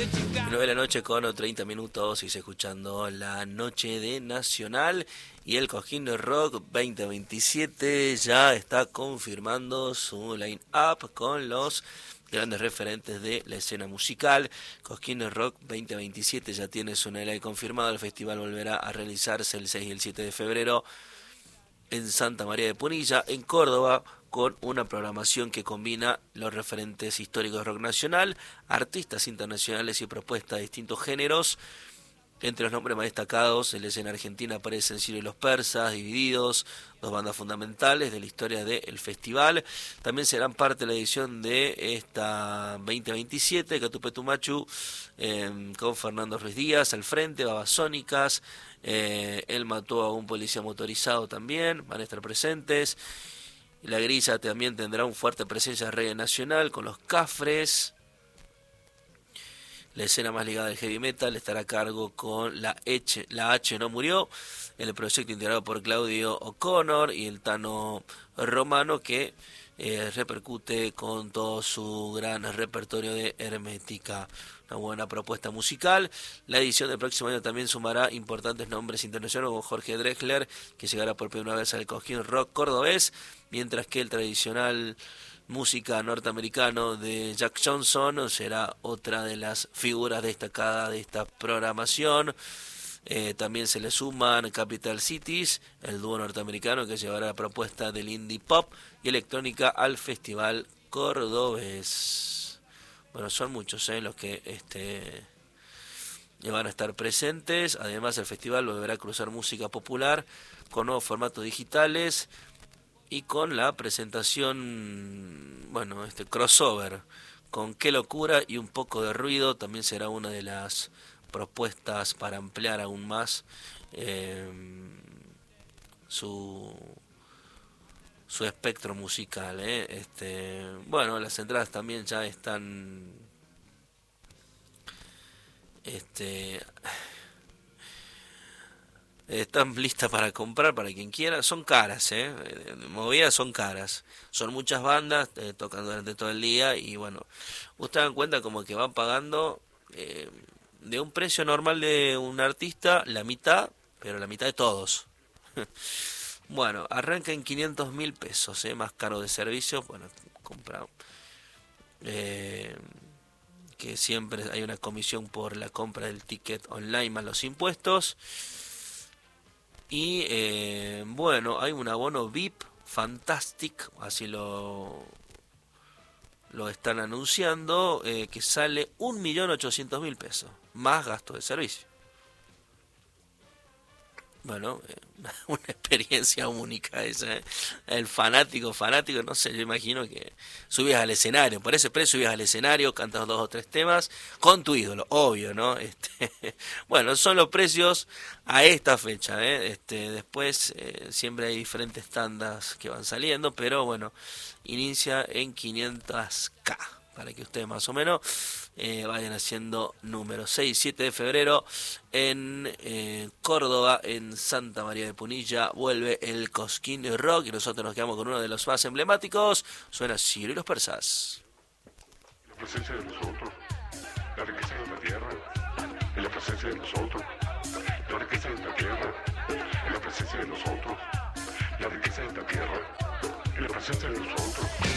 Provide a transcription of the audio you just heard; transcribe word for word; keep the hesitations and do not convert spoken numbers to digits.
nueve de la noche con treinta minutos y se escuchando la noche de Nacional y el Cosquín Rock veinte veintisiete ya está confirmando su line-up con los grandes referentes de la escena musical. Cosquín Rock veinte veintisiete ya tiene su line confirmado. El festival volverá a realizarse el seis y el siete de febrero en Santa María de Punilla, en Córdoba, con una programación que combina los referentes históricos de rock nacional, artistas internacionales y propuestas de distintos géneros. Entre los nombres más destacados en la escena argentina aparecen Ciro y los Persas, Divididos, dos bandas fundamentales de la historia del festival. También serán parte de la edición de esta veinte veintisiete, Catupetumachu, eh, con Fernando Ruiz Díaz al frente, Babasónicas, eh, él mató a un policía motorizado también, van a estar presentes. La Grilla también tendrá una fuerte presencia de reggae nacional con los Cafres. La escena más ligada al heavy metal estará a cargo con la H, la H no murió, el proyecto integrado por Claudio O'Connor y el Tano Romano, que eh, repercute con todo su gran repertorio de Hermética. Una buena propuesta musical. La edición del próximo año también sumará importantes nombres internacionales como Jorge Drexler, que llegará por primera vez al Cosquín Rock cordobés, mientras que el tradicional música norteamericano de Jack Johnson será otra de las figuras destacadas de esta programación. Eh, también se le suman Capital Cities, el dúo norteamericano que llevará la propuesta del indie pop y electrónica al festival cordobés. Bueno, son muchos eh, los que este van a estar presentes. Además, el festival volverá a cruzar música popular con nuevos formatos digitales y con la presentación, bueno, este crossover con Qué Locura y un poco de ruido. También será una de las propuestas para ampliar aún más eh, su su espectro musical. ¿eh? Este, bueno, las entradas también ya están este están listas para comprar para quien quiera. Son caras, ¿eh? Movidas son caras. Son muchas bandas, eh, tocan durante todo el día y bueno, ustedes dan cuenta como que van pagando eh, de un precio normal de un artista, la mitad, pero la mitad de todos. Bueno, arranca en quinientos mil pesos, ¿eh? Más caro de servicios. Bueno, compra... Eh, que siempre hay una comisión por la compra del ticket online más los impuestos. Y eh, bueno, hay un abono V I P Fantastic, así lo lo están anunciando, eh, que sale un millón ochocientos mil pesos, más gasto de servicio. Bueno, eh, una experiencia única esa, ¿eh? El fanático, fanático, no sé, yo imagino que subías al escenario, por ese precio subías al escenario, cantas dos o tres temas con tu ídolo, obvio, ¿no? Este, bueno, son los precios a esta fecha, ¿eh? Este, después eh, siempre hay diferentes tandas que van saliendo, pero bueno, inicia en quinientos K, para que ustedes más o menos eh, vayan haciendo números. seis y siete de febrero en eh, Córdoba, en Santa María de Punilla, vuelve el Cosquín Rock y nosotros nos quedamos con uno de los más emblemáticos. Suena Ciro y los Persas. La presencia de nosotros, la riqueza de la tierra, en la presencia de nosotros, la riqueza de la tierra, en la presencia de nosotros, la riqueza de la tierra, en la presencia de nosotros.